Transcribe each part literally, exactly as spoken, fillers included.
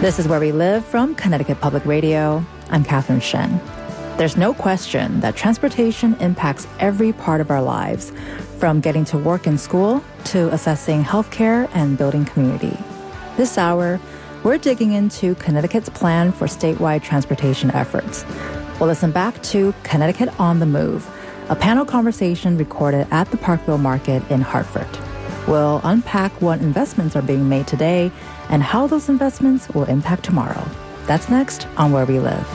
This is Where We Live from Connecticut Public Radio. I'm Catherine Shen. There's no question that transportation impacts every part of our lives, from getting to work and school to assessing healthcare and building community. This hour, we're digging into Connecticut's plan for statewide transportation efforts. We'll listen back to Connecticut on the Move, a panel conversation recorded at the Parkville Market in Hartford. We'll unpack what investments are being made today and how those investments will impact tomorrow. That's next on Where We Live.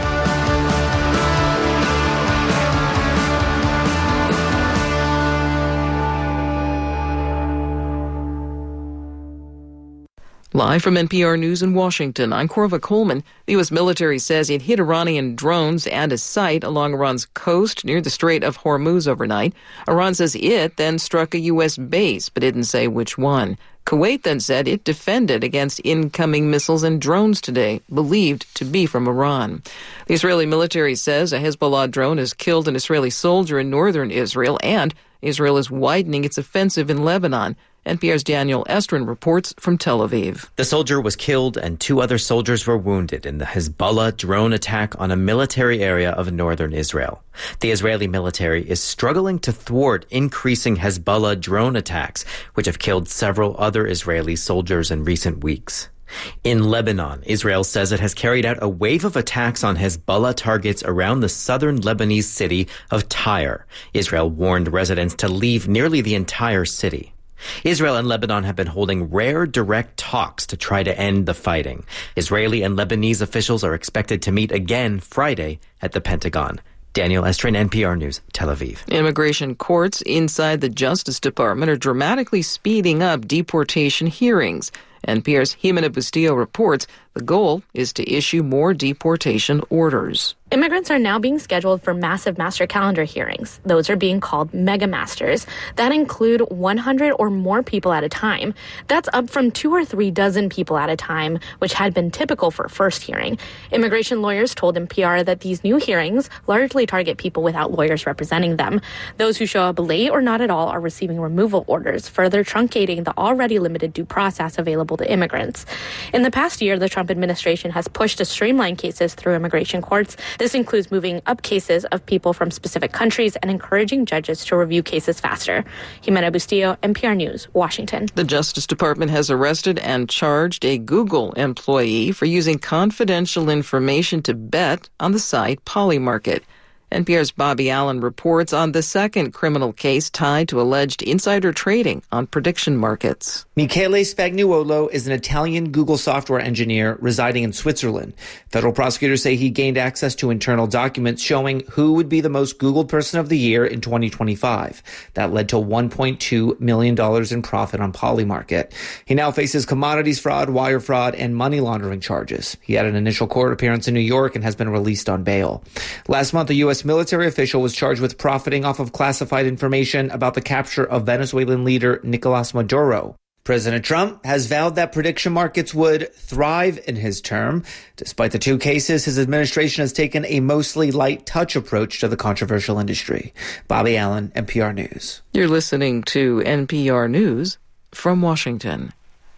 Live from N P R News in Washington, I'm Corva Coleman. The U S military says it hit Iranian drones and a site along Iran's coast near the Strait of Hormuz overnight. Iran says it then struck a U S base, but didn't say which one. Kuwait then said it defended against incoming missiles and drones today, believed to be from Iran. The Israeli military says a Hezbollah drone has killed an Israeli soldier in northern Israel, and Israel is widening its offensive in Lebanon. N P R's Daniel Estrin reports from Tel Aviv. The soldier was killed and two other soldiers were wounded in the Hezbollah drone attack on a military area of northern Israel. The Israeli military is struggling to thwart increasing Hezbollah drone attacks, which have killed several other Israeli soldiers in recent weeks. In Lebanon, Israel says it has carried out a wave of attacks on Hezbollah targets around the southern Lebanese city of Tyre. Israel warned residents to leave nearly the entire city. Israel and Lebanon have been holding rare direct talks to try to end the fighting. Israeli and Lebanese officials are expected to meet again Friday at the Pentagon. Daniel Estrin, N P R News, Tel Aviv. Immigration courts inside the Justice Department are dramatically speeding up deportation hearings. N P R's Jimena Bustillo reports the goal is to issue more deportation orders. Immigrants are now being scheduled for massive master calendar hearings. Those are being called mega masters that include one hundred or more people at a time. That's up from two or three dozen people at a time, which had been typical for a first hearing. Immigration lawyers told N P R that these new hearings largely target people without lawyers representing them. Those who show up late or not at all are receiving removal orders, further truncating the already limited due process available to immigrants. In the past year, the Trump administration has pushed to streamline cases through immigration courts. This includes moving up cases of people from specific countries and encouraging judges to review cases faster. Jimena Bustillo, N P R News, Washington. The Justice Department has arrested and charged a Google employee for using confidential information to bet on the site Polymarket. N P R's Bobby Allen reports on the second criminal case tied to alleged insider trading on prediction markets. Michele Spagnuolo is an Italian Google software engineer residing in Switzerland. Federal prosecutors say he gained access to internal documents showing who would be the most Googled person of the year in twenty twenty-five. That led to one point two million dollars in profit on Polymarket. He now faces commodities fraud, wire fraud, and money laundering charges. He had an initial court appearance in New York and has been released on bail. Last month, a U S military official was charged with profiting off of classified information about the capture of Venezuelan leader Nicolas Maduro. President Trump has vowed that prediction markets would thrive in his term. Despite the two cases, his administration has taken a mostly light touch approach to the controversial industry. Bobby Allen, N P R News. You're listening to N P R News from Washington.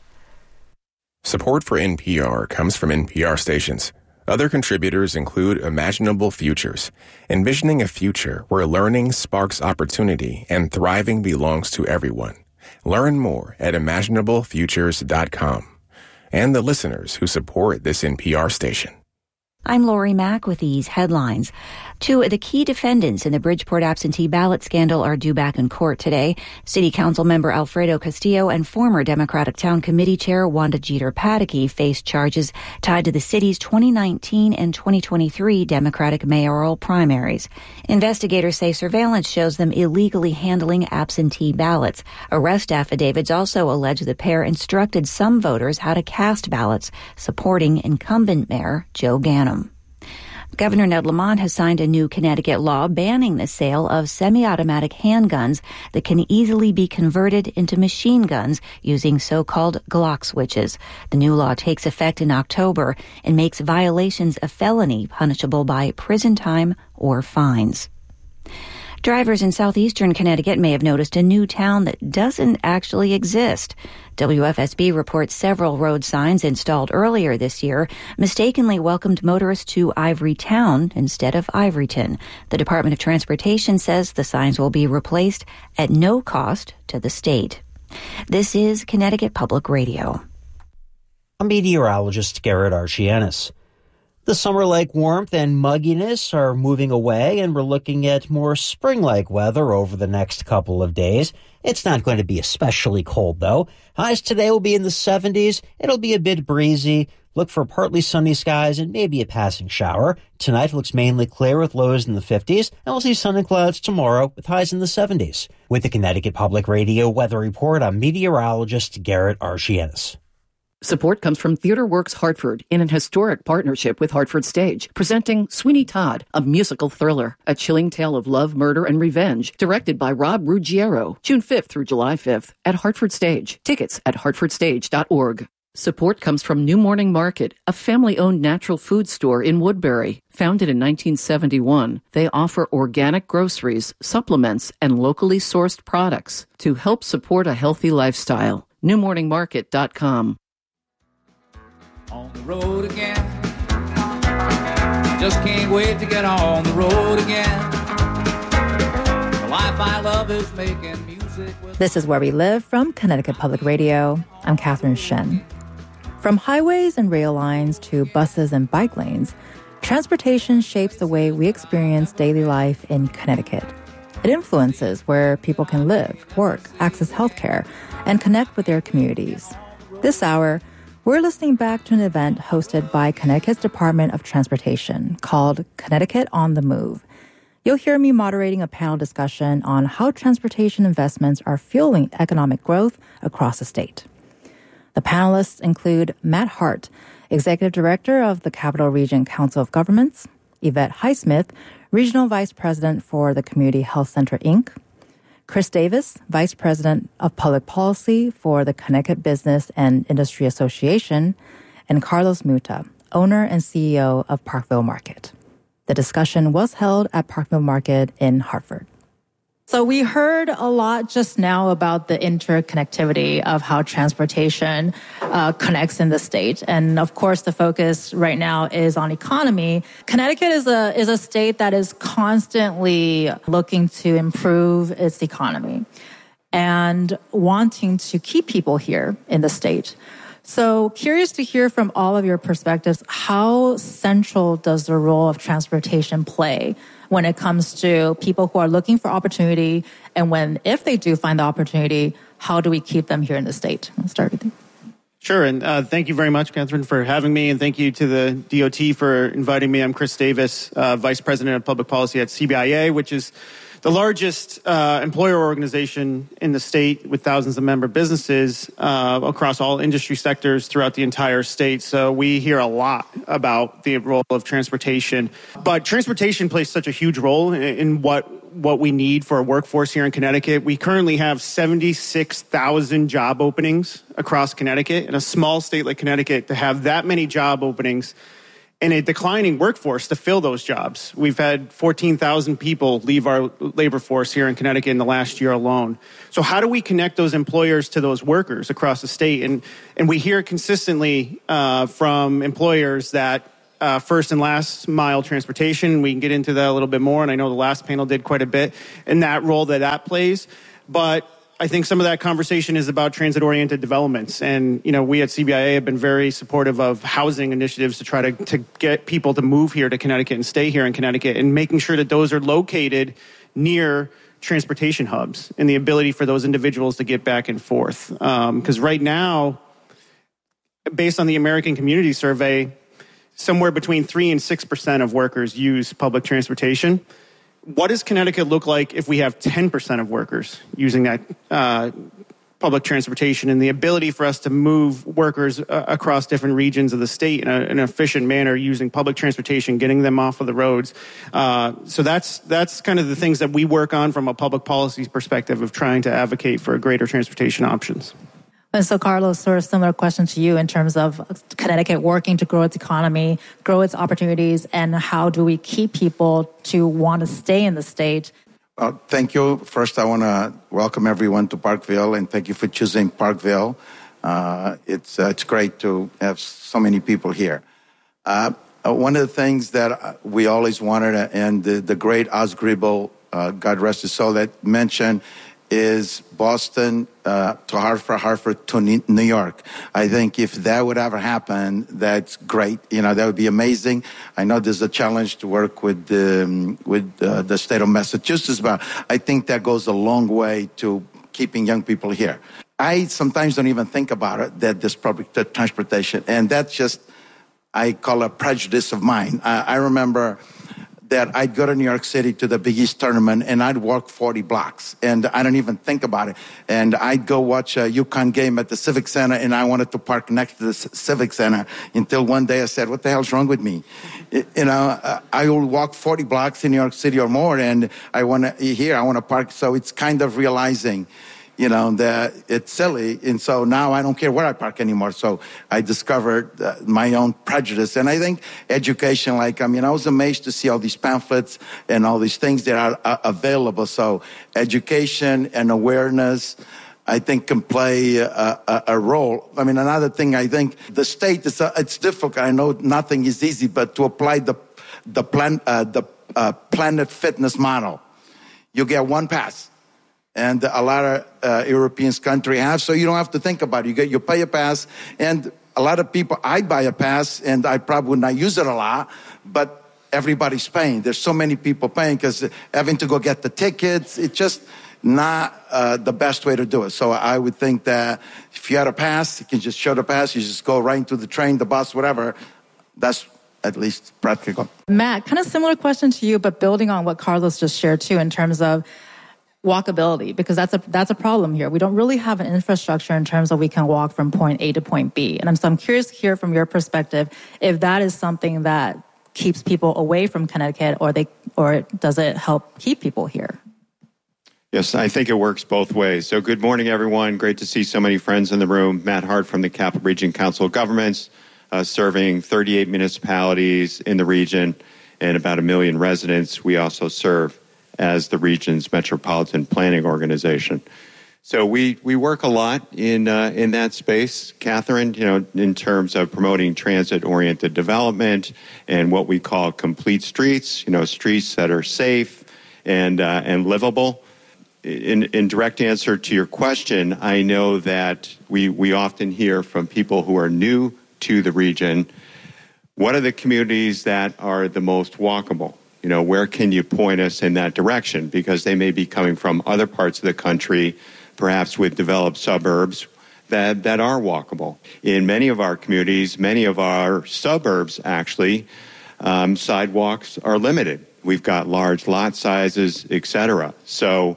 Support for N P R comes from N P R stations. Other contributors include Imaginable Futures, envisioning a future where learning sparks opportunity and thriving belongs to everyone. Learn more at imaginable futures dot com. And the listeners who support this N P R station. I'm Lori Mack with these headlines. Two of the key defendants in the Bridgeport absentee ballot scandal are due back in court today. City Council member Alfredo Castillo and former Democratic Town Committee Chair Wanda Jeter Pataky face charges tied to the city's twenty nineteen and twenty twenty-three Democratic mayoral primaries. Investigators say surveillance shows them illegally handling absentee ballots. Arrest affidavits also allege the pair instructed some voters how to cast ballots, supporting incumbent Mayor Joe Ganim. Governor Ned Lamont has signed a new Connecticut law banning the sale of semi-automatic handguns that can easily be converted into machine guns using so-called Glock switches. The new law takes effect in October and makes violations a felony punishable by prison time or fines. Drivers in southeastern Connecticut may have noticed a new town that doesn't actually exist. W F S B reports several road signs installed earlier this year mistakenly welcomed motorists to Ivory Town instead of Ivoryton. The Department of Transportation says the signs will be replaced at no cost to the state. This is Connecticut Public Radio. I'm meteorologist Garrett Archianis. The summer-like warmth and mugginess are moving away, and we're looking at more spring-like weather over the next couple of days. It's not going to be especially cold, though. Highs today will be in the seventies. It'll be a bit breezy. Look for partly sunny skies and maybe a passing shower. Tonight looks mainly clear with lows in the fifties, and we'll see sun and clouds tomorrow with highs in the seventies. With the Connecticut Public Radio Weather Report, I'm meteorologist Garrett Archianis. Support comes from TheatreWorks Hartford in an historic partnership with Hartford Stage, presenting Sweeney Todd, a musical thriller, a chilling tale of love, murder, and revenge, directed by Rob Ruggiero, June fifth through July fifth at Hartford Stage. Tickets at hartford stage dot org. Support comes from New Morning Market, a family-owned natural food store in Woodbury. Founded in nineteen seventy-one, they offer organic groceries, supplements, and locally sourced products to help support a healthy lifestyle. new morning market dot com. On the road again. Just can't wait to get on the road again. The life I love is making music with... This is Where We Live from Connecticut Public Radio. I'm Catherine Shen. From highways and rail lines to buses and bike lanes, transportation shapes the way we experience daily life in Connecticut. It influences where people can live, work, access healthcare, and connect with their communities. This hour, we're listening back to an event hosted by Connecticut's Department of Transportation called Connecticut on the Move. You'll hear me moderating a panel discussion on how transportation investments are fueling economic growth across the state. The panelists include Matt Hart, Executive Director of the Capital Region Council of Governments, Yvette Highsmith, Regional Vice President for the Community Health Center, Incorporated, Chris Davis, Vice President of Public Policy for the Connecticut Business and Industry Association, and Carlos Muta, owner and C E O of Parkville Market. The discussion was held at Parkville Market in Hartford. So we heard a lot just now about the interconnectivity of how transportation uh, connects in the state. And of course, the focus right now is on economy. Connecticut is a is a state that is constantly looking to improve its economy and wanting to keep people here in the state. So curious to hear from all of your perspectives, how central does the role of transportation play when it comes to people who are looking for opportunity, and when, if they do find the opportunity, how do we keep them here in the state? I'll start with you. Sure, and uh, thank you very much, Catherine, for having me, and thank you to the D O T for inviting me. I'm Chris Davis, uh, Vice President of Public Policy at C B I A, which is the largest uh, employer organization in the state with thousands of member businesses uh, across all industry sectors throughout the entire state. So we hear a lot about the role of transportation. But transportation plays such a huge role in, in what what we need for a workforce here in Connecticut. We currently have seventy-six thousand job openings across Connecticut. In a small state like Connecticut, to have that many job openings and a declining workforce to fill those jobs. We've had fourteen thousand people leave our labor force here in Connecticut in the last year alone. So how do we connect those employers to those workers across the state? And and we hear consistently uh, from employers that uh, first and last mile transportation, we can get into that a little bit more, and I know the last panel did quite a bit in that role that that plays. But I think some of that conversation is about transit-oriented developments. And, you know, we at C B I A have been very supportive of housing initiatives to try to, to get people to move here to Connecticut and stay here in Connecticut, and making sure that those are located near transportation hubs and the ability for those individuals to get back and forth. Because um, right now, based on the American Community Survey, somewhere between three and six percent of workers use public transportation. What does Connecticut look like if we have ten percent of workers using that uh, public transportation, and the ability for us to move workers uh, across different regions of the state in, a, in an efficient manner using public transportation, getting them off of the roads? Uh, so that's that's kind of the things that we work on from a public policy perspective of trying to advocate for greater transportation options. And so, Carlos, sort of similar question to you in terms of Connecticut working to grow its economy, grow its opportunities, and how do we keep people to want to stay in the state? Uh, thank you. First, I want to welcome everyone to Parkville, and thank you for choosing Parkville. Uh, it's uh, it's great to have so many people here. Uh, uh, one of the things that we always wanted, uh, and the, the great Oz Gribble, uh, God rest his soul, that mentioned is Boston uh, to Hartford, Hartford to New York. I think if that would ever happen, that's great. You know, that would be amazing. I know there's a challenge to work with the, um, with uh, the state of Massachusetts, but I think that goes a long way to keeping young people here. I sometimes don't even think about it, that there's public transportation, and that's just, I call a prejudice of mine. I, I remember that I'd go to New York City to the Big East tournament, and I'd walk forty blocks, and I don't even think about it. And I'd go watch a UConn game at the Civic Center, and I wanted to park next to the Civic Center until one day I said, what the hell's wrong with me? You know, uh, I will walk forty blocks in New York City or more, and I want to, here, I want to park. So it's kind of realizing, you know, that it's silly. And so now I don't care where I park anymore. So I discovered uh, my own prejudice. And I think education, like, I mean, I was amazed to see all these pamphlets and all these things that are uh, available. So education and awareness, I think, can play a, a, a role. I mean, another thing, I think the state, is, uh, it's difficult. I know nothing is easy, but to apply the, the, plan, uh, the uh, Planet Fitness model, you get one pass. And a lot of uh, European countries have, so you don't have to think about it. You get, you pay a pass, and a lot of people, I'd buy a pass, and I probably would not use it a lot, but everybody's paying. There's so many people paying, because having to go get the tickets, it's just not uh, the best way to do it. So I would think that if you had a pass, you can just show the pass, you just go right into the train, the bus, whatever. That's at least practical. Matt, kind of similar question to you, but building on what Carlos just shared too, in terms of walkability, because that's a that's a problem here. We don't really have an infrastructure in terms of we can walk from point A to point B. And I'm, so I'm curious to hear from your perspective if that is something that keeps people away from Connecticut, or they or does it help keep people here? Yes, I think it works both ways. So good morning, everyone. Great to see so many friends in the room. Matt Hart from the Capital Region Council of Governments, uh, serving thirty-eight municipalities in the region and about a million residents. We also serve as the region's metropolitan planning organization. So we, we work a lot in uh, in that space, Catherine, you know, in terms of promoting transit-oriented development and what we call complete streets, you know, streets that are safe and uh, and livable. In, in direct answer to your question, I know that we, we often hear from people who are new to the region, what are the communities that are the most walkable? You know, where can you point us in that direction? Because they may be coming from other parts of the country, perhaps with developed suburbs that, that are walkable. In many of our communities, many of our suburbs, actually, um, sidewalks are limited. We've got large lot sizes, et cetera. So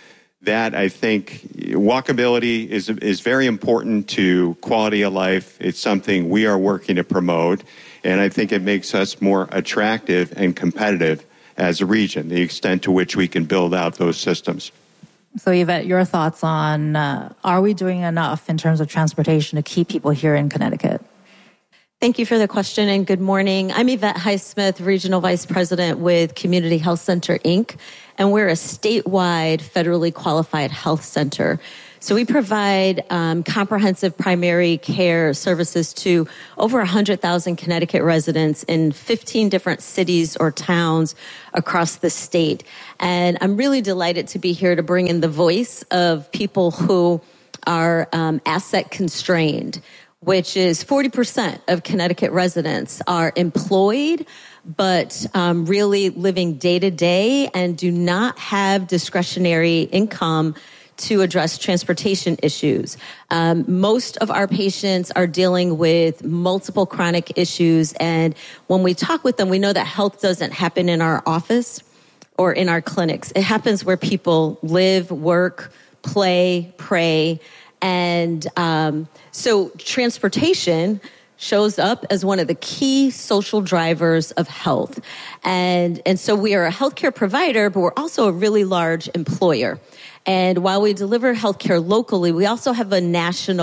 that, I think, walkability is, is very important to quality of life. It's something we are working to promote. And I think it makes us more attractive and competitive as a region, the extent to which we can build out those systems. So Yvette, your thoughts on, uh, are we doing enough in terms of transportation to keep people here in Connecticut? Thank you for the question, and good morning. I'm Yvette Highsmith, Regional Vice President with Community Health Center, Incorporated, and we're a statewide federally qualified health center. So we provide um, comprehensive primary care services to over one hundred thousand Connecticut residents in fifteen different cities or towns across the state. And I'm really delighted to be here to bring in the voice of people who are um, asset constrained, which is forty percent of Connecticut residents are employed, but um, really living day to day and do not have discretionary income to address transportation issues. Um, most of our patients are dealing with multiple chronic issues, and when we talk with them, we know that health doesn't happen in our office or in our clinics. It happens where people live, work, play, pray, and um, so transportation shows up as one of the key social drivers of health. And, and so we are a healthcare provider, but we're also a really large employer. And while we deliver healthcare locally, we also have a national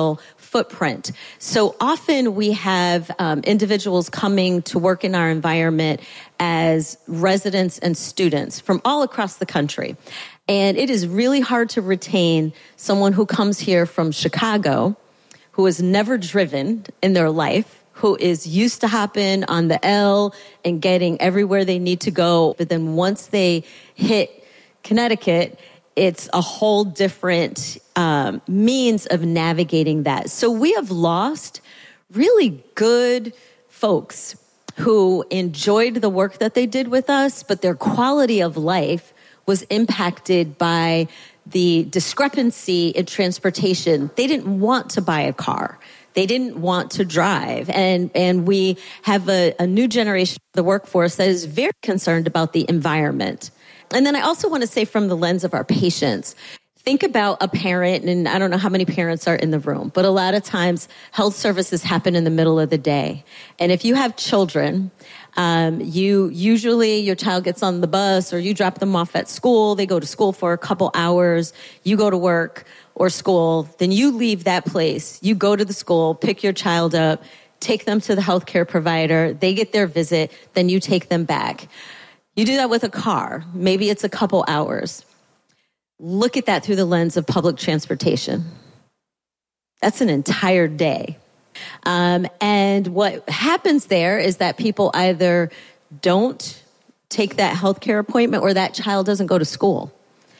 footprint. So often we have um, individuals coming to work in our environment as residents and students from all across the country. And it is really hard to retain someone who comes here from Chicago, who has never driven in their life, who is used to hopping on the L and getting everywhere they need to go. But then once they hit Connecticut, it's a whole different um, means of navigating that. So we have lost really good folks who enjoyed the work that they did with us, but their quality of life was impacted by the discrepancy in transportation. They didn't want to buy a car. They didn't want to drive. And, and we have a, a new generation of the workforce that is very concerned about the environment. And then I also want to say from the lens of our patients, think about a parent, and I don't know how many parents are in the room, but a lot of times health services happen in the middle of the day. And if you have children, um, you usually, your child gets on the bus or you drop them off at school. They go to school for a couple hours. You go to work or school. Then you leave that place. You go to the school, pick your child up, take them to the healthcare provider. They get their visit. Then you take them back. You do that with a car. Maybe it's a couple hours. Look at that through the lens of public transportation. That's an entire day. Um, and what happens there is that people either don't take that healthcare appointment or that child doesn't go to school.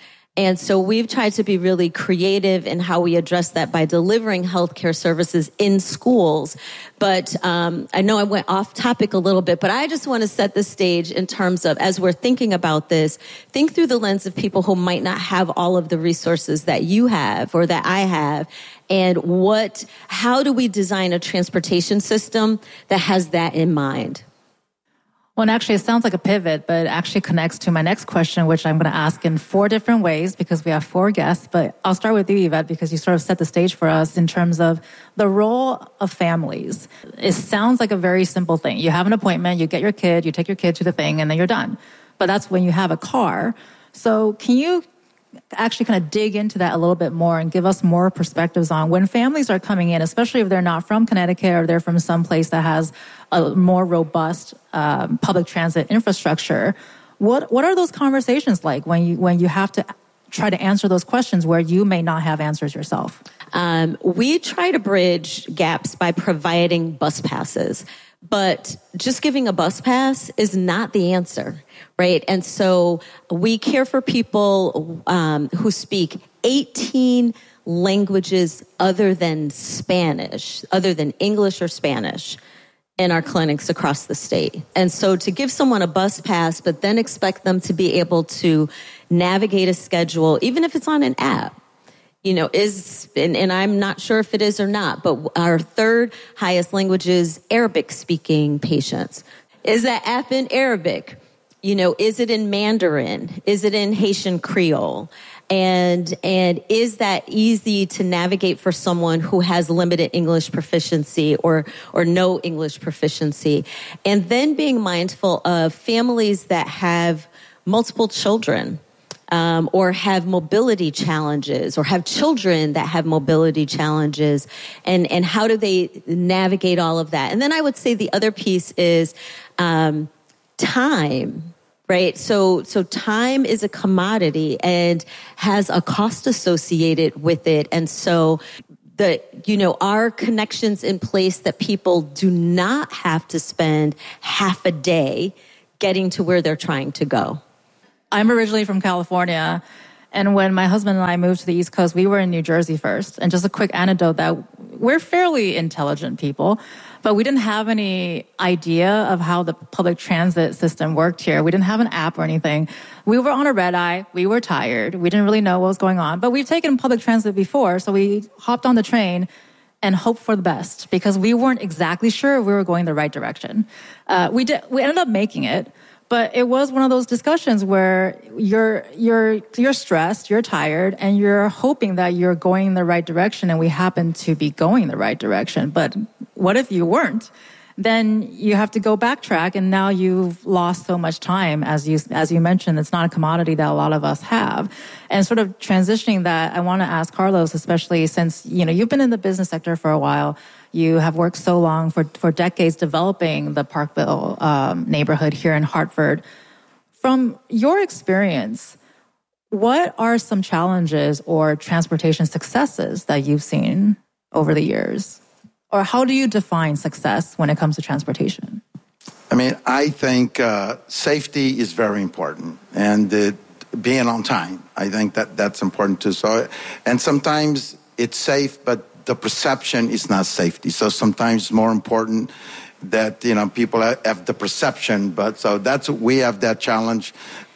And so we've tried to be really creative in how we address that by delivering healthcare services in schools. But um, I know I went off topic a little bit, but I just want to set the stage in terms of, as we're thinking about this, think through the lens of people who might not have all of the resources that you have or that I have. And what, how do we design a transportation system that has that in mind? Well, and actually, it sounds like a pivot, but it actually connects to my next question, which I'm going to ask in four different ways because we have four guests. But I'll start with you, Yvette, because you sort of set the stage for us in terms of the role of families. It sounds like a very simple thing. You have an appointment, you get your kid, you take your kid to the thing, and then you're done. But that's when you have a car. So can you actually kind of dig into that a little bit more and give us more perspectives on when families are coming in, especially if they're not from Connecticut or they're from some place that has a more robust um, public transit infrastructure. What what are those conversations like when you when you have to try to answer those questions where you may not have answers yourself? Um, we try to bridge gaps by providing bus passes. But just giving a bus pass is not the answer, right? And so we care for people um, who speak eighteen languages other than Spanish, other than English or Spanish, in our clinics across the state. And so to give someone a bus pass, but then expect them to be able to navigate a schedule, even if it's on an app, you know, is, and, and I'm not sure if it is or not, but our third highest language is Arabic speaking patients. Is that app in Arabic? You know, is it in Mandarin? Is it in Haitian Creole? And, and is that easy to navigate for someone who has limited English proficiency or, or no English proficiency? And then being mindful of families that have multiple children. Um, or have mobility challenges, or have children that have mobility challenges, and, and how do they navigate all of that? And then I would say the other piece is um, time, right? So, so time is a commodity and has a cost associated with it. And so the, you know, our connections in place that people do not have to spend half a day getting to where they're trying to go. I'm originally from California, and when my husband and I moved to the East Coast, we were in New Jersey first. And just a quick anecdote that we're fairly intelligent people, but we didn't have any idea of how the public transit system worked here. We didn't have an app or anything. We were on a red eye. We were tired. We didn't really know what was going on, but we've taken public transit before, so we hopped on the train and hoped for the best because we weren't exactly sure we were going the right direction. Uh, we did. We ended up making it. But it was one of those discussions where you're you're you're stressed, you're tired, and you're hoping that you're going in the right direction, and we happen to be going the right direction. But what if you weren't? then you have to go backtrack, and now you've lost so much time. As you as you mentioned, it's not a commodity that a lot of us have. And sort of transitioning that, I want to ask Carlos, especially since, you know, you've been in the business sector for a while. You have worked so long for, for decades developing the Parkville um, neighborhood here in Hartford. From your experience, what are some challenges or transportation successes that you've seen over the years? Or how do you define success when it comes to transportation? I mean, I think uh, safety is very important, and uh, being on time, I think that that's important too. So, and sometimes it's safe, but the perception is not safety. So sometimes it's more important that, you know, people have the perception. But so that's, we have that challenge,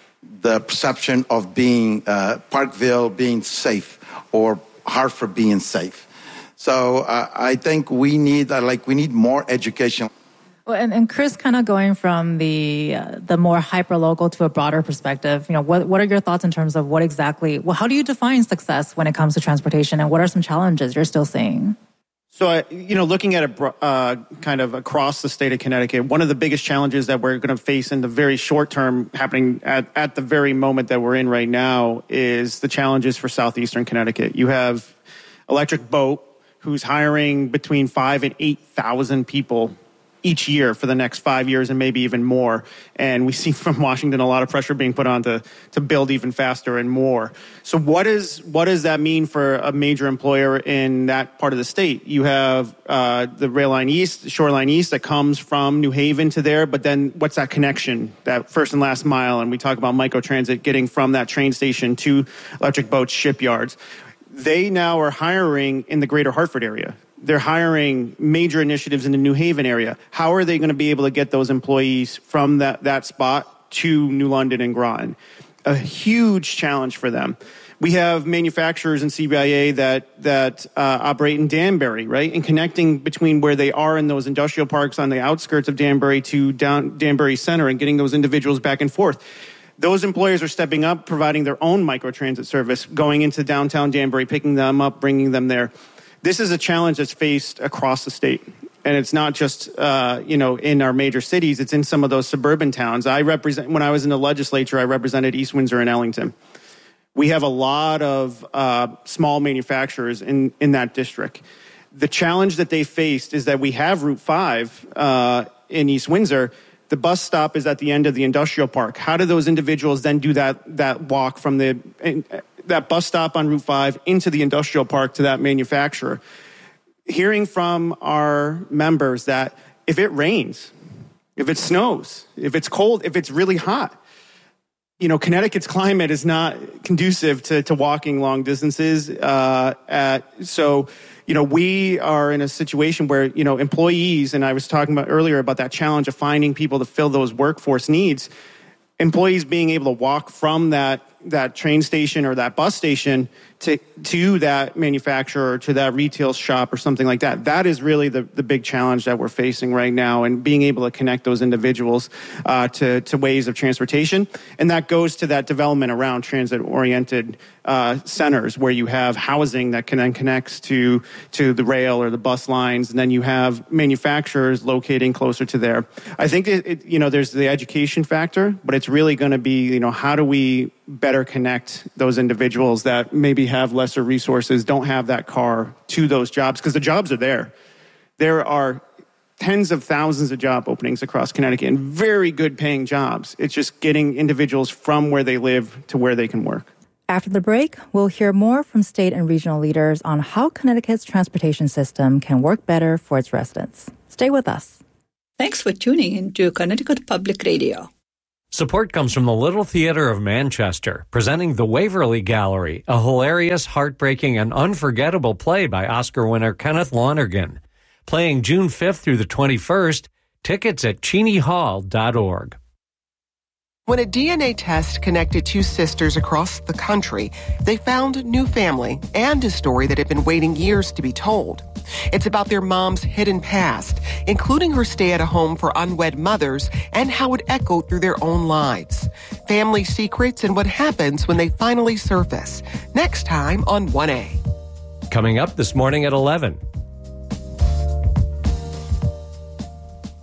the perception of being uh, Parkville being safe or Hartford being safe. So uh, I think we need, uh, like, we need more education. Well, and, and Chris, kind of going from the uh, the more hyper-local to a broader perspective, you know, what what are your thoughts in terms of what exactly, well, how do you define success when it comes to transportation, and what are some challenges you're still seeing? So, uh, you know, looking at it uh, kind of across the state of Connecticut, one of the biggest challenges that we're going to face in the very short term, happening at, at the very moment that we're in right now, is the challenges for southeastern Connecticut. You have Electric Boat, who's hiring between five and eight thousand people each year for the next five years and maybe even more. And we see from Washington a lot of pressure being put on to, to build even faster and more. So what is what does that mean for a major employer in that part of the state? You have uh, the Rail Line East, Shoreline East, that comes from New Haven to there, but then what's that connection, that first and last mile? And we talk about microtransit getting from that train station to Electric Boat's shipyards. They now are hiring in the greater Hartford area. They're hiring major initiatives in the New Haven area. How are they going to be able to get those employees from that, that spot to New London and Groton? A huge challenge for them. We have manufacturers in C B I A that that uh, operate in Danbury, right? And connecting between where they are in those industrial parks on the outskirts of Danbury to down Danbury Center and getting those individuals back and forth. Those employers are stepping up, providing their own microtransit service, going into downtown Danbury, picking them up, bringing them there. This is a challenge that's faced across the state. And it's not just, uh, you know, in our major cities. It's in some of those suburban towns. I represent, when I was in the legislature, I represented East Windsor and Ellington. We have a lot of uh, small manufacturers in, in that district. The challenge that they faced is that we have Route five uh, in East Windsor. The bus stop is at the end of the industrial park. How do those individuals then do that that walk from the that bus stop on Route five into the industrial park to that manufacturer? Hearing from our members that if it rains, if it snows, if it's cold, if it's really hot, you know, Connecticut's climate is not conducive to, to walking long distances. Uh, at, so, you know, we are in a situation where, you know, employees, and I was talking about earlier about that challenge of finding people to fill those workforce needs, employees being able to walk from that that train station or that bus station to to that manufacturer or to that retail shop or something like that. That is really the, the big challenge that we're facing right now, and being able to connect those individuals uh, to, to ways of transportation. And that goes to that development around transit-oriented uh, centers where you have housing that can then connects to, to the rail or the bus lines, and then you have manufacturers locating closer to there. I think, it, it, you know, there's the education factor, but it's really going to be, you know, how do we better connect those individuals that maybe have lesser resources, don't have that car, to those jobs, because the jobs are there. There are tens of thousands of job openings across Connecticut and very good paying jobs. It's just getting individuals from where they live to where they can work. After the break, we'll hear more from state and regional leaders on how Connecticut's transportation system can work better for its residents. Stay with us. Thanks for tuning in to Connecticut Public Radio. Support comes from the Little Theatre of Manchester, presenting The Waverly Gallery, a hilarious, heartbreaking, and unforgettable play by Oscar winner Kenneth Lonergan. Playing June fifth through the twenty-first, tickets at cheney hall dot org. When a D N A test connected two sisters across the country, they found new family and a story that had been waiting years to be told. It's about their mom's hidden past, including her stay at a home for unwed mothers and how it echoed through their own lives. Family secrets and what happens when they finally surface. Next time on one A. Coming up this morning at eleven.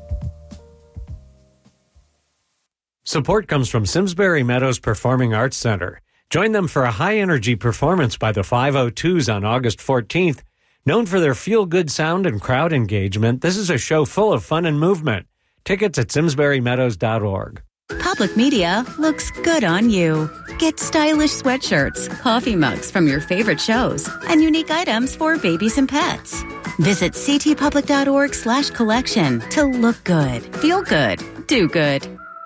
Support comes from Simsbury Meadows Performing Arts Center. Join them for a high-energy performance by the five oh twos on August fourteenth. Known for their feel-good sound and crowd engagement, this is a show full of fun and movement. Tickets at simsbury meadows dot org. Public Media looks good on you. Get stylish sweatshirts, coffee mugs from your favorite shows, and unique items for babies and pets. Visit ctpublic.org slash collection to look good, feel good, do good.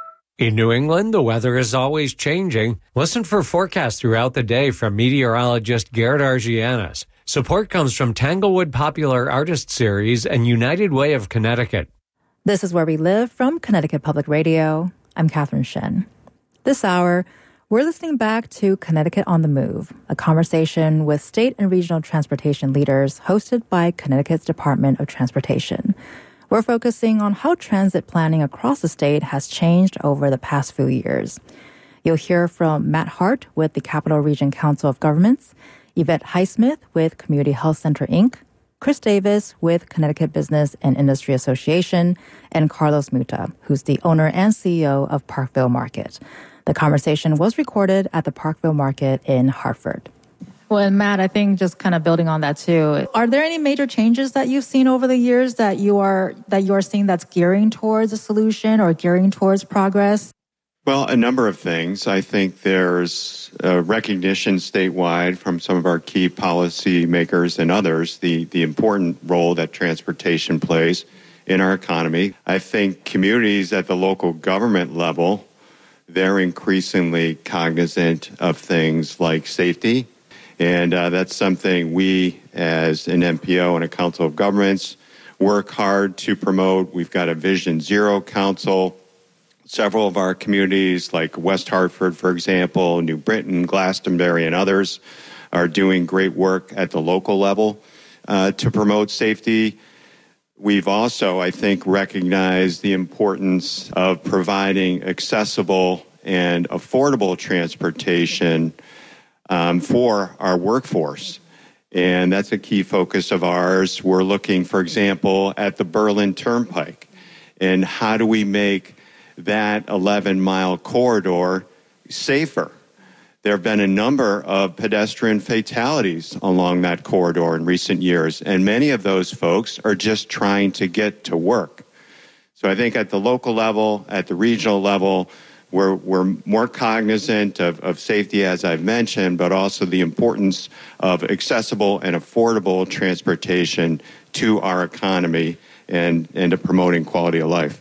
In New England, the weather is always changing. Listen for forecasts throughout the day from meteorologist Garrett Argianis. Support comes from Tanglewood Popular Artist Series and United Way of Connecticut. This is Where We Live from Connecticut Public Radio. I'm Catherine Shen. This hour, we're listening back to Connecticut on the Move, a conversation with state and regional transportation leaders hosted by Connecticut's Department of Transportation. We're focusing on how transit planning across the state has changed over the past few years. You'll hear from Matt Hart with the Capital Region Council of Governments, Yvette Highsmith with Community Health Center, Incorporated, Chris Davis with Connecticut Business and Industry Association, and Carlos Muta, who's the owner and C E O of Parkville Market. The conversation was recorded at the Parkville Market in Hartford. Well, and Matt, I think just kind of building on that too, are there any major changes that you've seen over the years that you are that you are seeing that's gearing towards a solution or gearing towards progress? Well, a number of things. I think there's a recognition statewide from some of our key policy makers and others, the, the important role that transportation plays in our economy. I think communities at the local government level, they're increasingly cognizant of things like safety. And uh, that's something we, as an M P O and a Council of Governments, work hard to promote. We've got a Vision Zero Council. Several of our communities, like West Hartford, for example, New Britain, Glastonbury, and others, are doing great work at the local level uh, to promote safety. We've also, I think, recognized the importance of providing accessible and affordable transportation um, for our workforce. And that's a key focus of ours. We're looking, for example, at the Berlin Turnpike. And how do we make that eleven-mile corridor safer? There have been a number of pedestrian fatalities along that corridor in recent years, and many of those folks are just trying to get to work. So I think at the local level, at the regional level, we're, we're more cognizant of, of safety, as I've mentioned, but also the importance of accessible and affordable transportation to our economy and, and to promoting quality of life.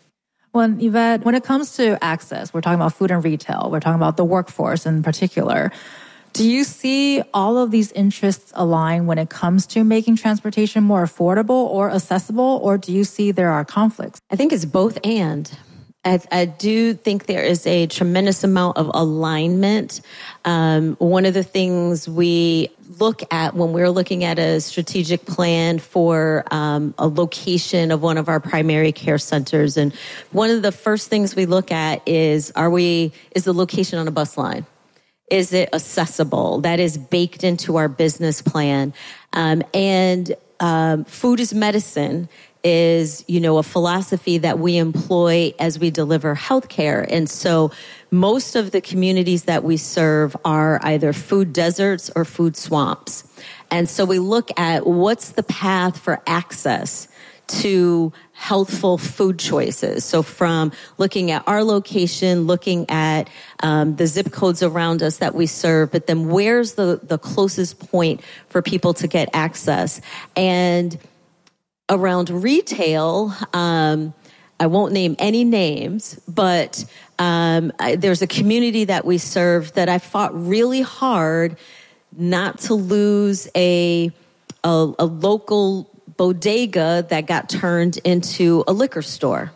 Well, Yvette, when it comes to access, we're talking about food and retail, we're talking about the workforce in particular. Do you see all of these interests align when it comes to making transportation more affordable or accessible, or do you see there are conflicts? I think it's both and. I, I do think there is a tremendous amount of alignment. Um, one of the things we look at when we're looking at a strategic plan for um, a location of one of our primary care centers, and one of the first things we look at is, are we, is the location on a bus line? Is it accessible? That is baked into our business plan. Um, and um, food is medicine is, you know, a philosophy that we employ as we deliver healthcare. And so most of the communities that we serve are either food deserts or food swamps. And so we look at what's the path for access to healthful food choices. So from looking at our location, looking at um, the zip codes around us that we serve, but then where's the, the closest point for people to get access? And around retail, um, I won't name any names, but um, I, there's a community that we serve that I fought really hard not to lose a, a, a local bodega that got turned into a liquor store.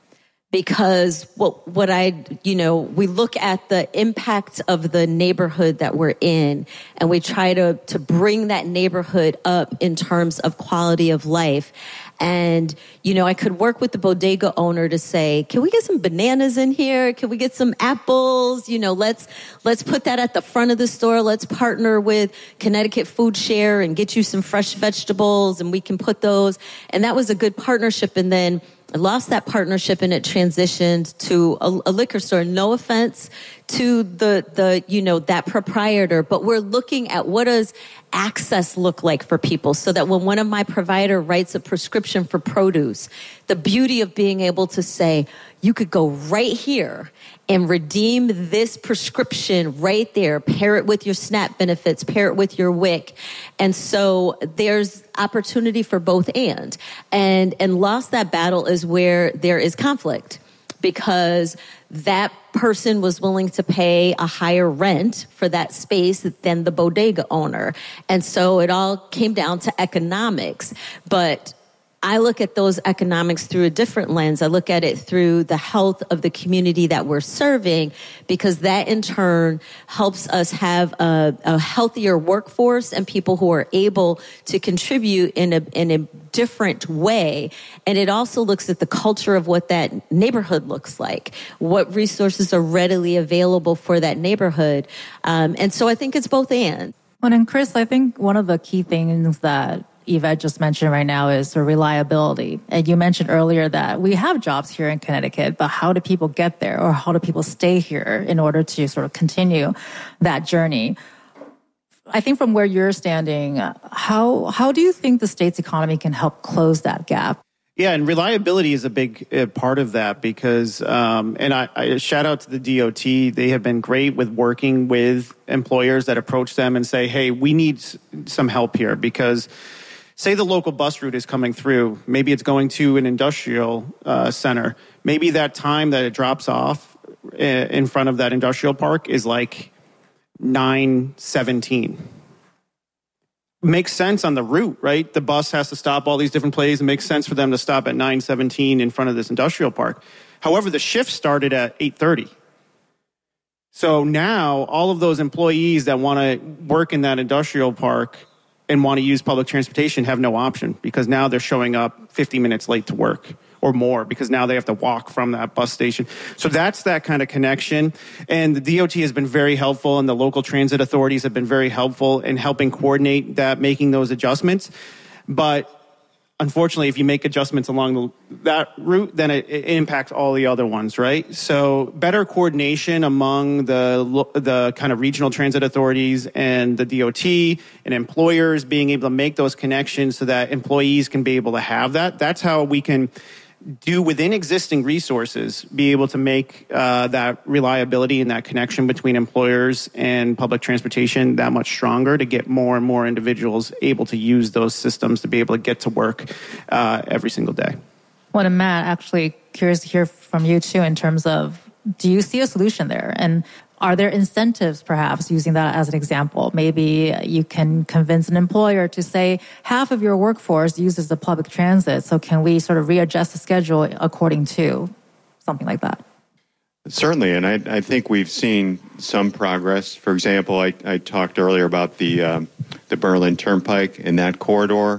Because what, what I, you know, we look at the impact of the neighborhood that we're in, and we try to, to bring that neighborhood up in terms of quality of life. And, you know, I could work with the bodega owner to say, can we get some bananas in here? Can we get some apples? You know, let's, let's put that at the front of the store. Let's partner with Connecticut Food Share and get you some fresh vegetables, and we can put those. And that was a good partnership. And then lost that partnership and it transitioned to a, a liquor store. No offense to the, the, you know, that proprietor, but we're looking at what does access look like for people so that when one of my provider writes a prescription for produce, the beauty of being able to say, you could go right here and redeem this prescription right there, pair it with your SNAP benefits, pair it with your W I C. And so there's opportunity for both and. And, and lost that battle is where there is conflict because that person was willing to pay a higher rent for that space than the bodega owner. And so it all came down to economics. But I look at those economics through a different lens. I look at it through the health of the community that we're serving, because that in turn helps us have a, a healthier workforce and people who are able to contribute in a, in a different way. And it also looks at the culture of what that neighborhood looks like, what resources are readily available for that neighborhood. Um, and so I think it's both and. Well, and Chris, I think one of the key things that Yvette just mentioned right now is the reliability. And you mentioned earlier that we have jobs here in Connecticut, but how do people get there, or how do people stay here in order to sort of continue that journey? I think from where you're standing, how how do you think the state's economy can help close that gap? Yeah, and reliability is a big uh, part of that because, um, and I, I shout out to the D O T. They have been great with working with employers that approach them and say, hey, we need some help here because say the local bus route is coming through. Maybe it's going to an industrial uh, center. Maybe that time that it drops off in front of that industrial park is like nine seventeen. Makes sense on the route, right? The bus has to stop all these different places. It makes sense for them to stop at nine seventeen in front of this industrial park. However, the shift started at eight thirty. So now all of those employees that want to work in that industrial park and want to use public transportation have no option because now they're showing up fifty minutes late to work or more because now they have to walk from that bus station. So that's that kind of connection. And the D O T has been very helpful and the local transit authorities have been very helpful in helping coordinate that, making those adjustments. But unfortunately, if you make adjustments along the, that route, then it, it impacts all the other ones, right? So better coordination among the the kind of regional transit authorities and the D O T and employers being able to make those connections so that employees can be able to have that. That's how we can do within existing resources, be able to make uh, that reliability and that connection between employers and public transportation that much stronger to get more and more individuals able to use those systems to be able to get to work uh, every single day. Well, and Matt, actually curious to hear from you too in terms of, do you see a solution there? And are there incentives, perhaps, using that as an example? Maybe you can convince an employer to say half of your workforce uses the public transit, so can we sort of readjust the schedule according to something like that? Certainly, and I, I think we've seen some progress. For example, I, I talked earlier about the um, the Berlin Turnpike in that corridor.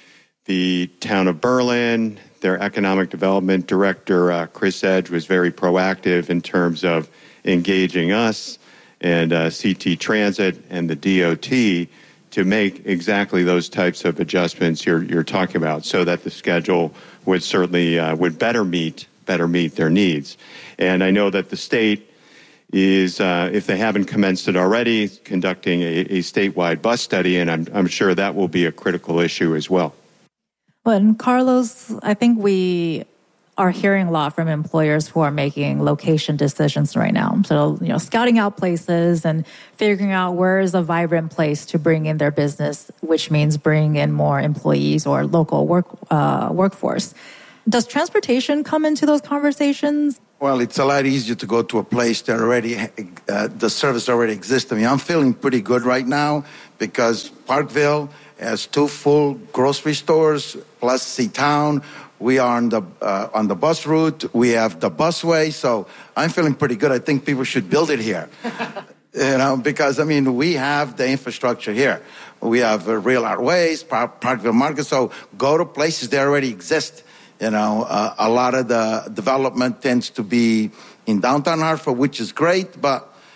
The town of Berlin, their economic development director, uh, Chris Edge, was very proactive in terms of engaging us and uh, C T Transit and the D O T to make exactly those types of adjustments you're, you're talking about, so that the schedule would certainly uh, would better meet better meet their needs. And I know that the state is, uh, if they haven't commenced it already, conducting a, a statewide bus study, and I'm, I'm sure that will be a critical issue as well. Well, and Carlos, I think we are hearing a lot from employers who are making location decisions right now. So, you know, scouting out places and figuring out where is a vibrant place to bring in their business, which means bring in more employees or local work uh, workforce. Does transportation come into those conversations? Well, it's a lot easier to go to a place that already, uh, the service already exists. I mean, I'm feeling pretty good right now because Parkville has two full grocery stores plus C-Town. We are on the uh, on the bus route. We have the busway, so I'm feeling pretty good. I think people should build it here, you know, because I mean we have the infrastructure here. We have uh, Real Art Ways, Park, Parkville Market. So go to places that already exist. You know, uh, a lot of the development tends to be in downtown Hartford, which is great, but